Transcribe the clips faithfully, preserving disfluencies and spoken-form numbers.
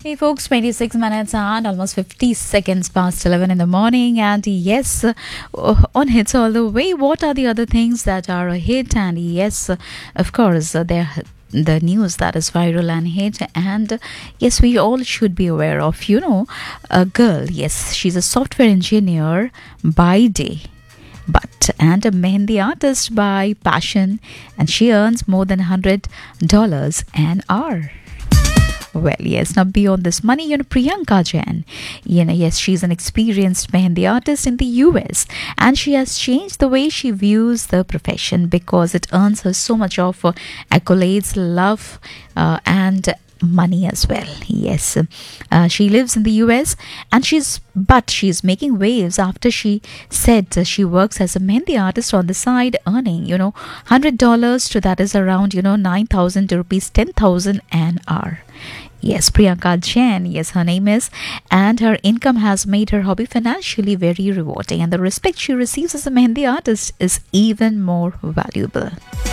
Hey folks, twenty-six minutes and almost fifty seconds past eleven in the morning. And yes, uh, on Hits All the Way, what are the other things that are a hit? And yes, uh, of course, uh, there the news that is viral and hit. And yes, we all should be aware of, you know, a girl. Yes, she's a software engineer by day, but and a mehendi artist by passion, and she earns more than one hundred dollars an hour. Well, yes, now beyond this money, you know, Priyanka Jain, you know, yes, she's an experienced mehendi artist in the U S, and she has changed the way she views the profession because it earns her so much of uh, accolades, love, uh, and money as well. Yes, uh, she lives in the U S, and she's but she's making waves after she said uh, she works as a mehendi artist on the side, earning, you know, one hundred dollars to that is around, you know, nine thousand rupees, ten thousand an hour. Yes, Priyanka Jain, yes, her name is, and her income has made her hobby financially very rewarding, and the respect she receives as a mehendi artist is even more valuable.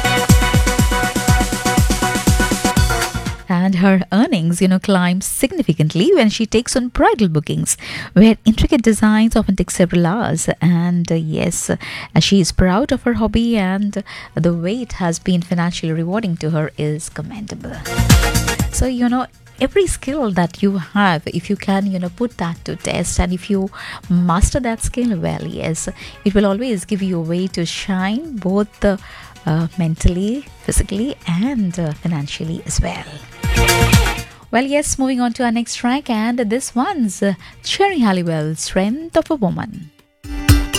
And her earnings, you know, climb significantly when she takes on bridal bookings, where intricate designs often take several hours. And uh, yes, uh, she is proud of her hobby, and the way it has been financially rewarding to her is commendable. So, you know, every skill that you have, if you can, you know, put that to test, and if you master that skill well, yes, it will always give you a way to shine, both uh, uh, mentally, physically, and uh, financially as well. Well, yes, moving on to our next track, and this one's uh, Cherry Halliwell, Strength of a Woman.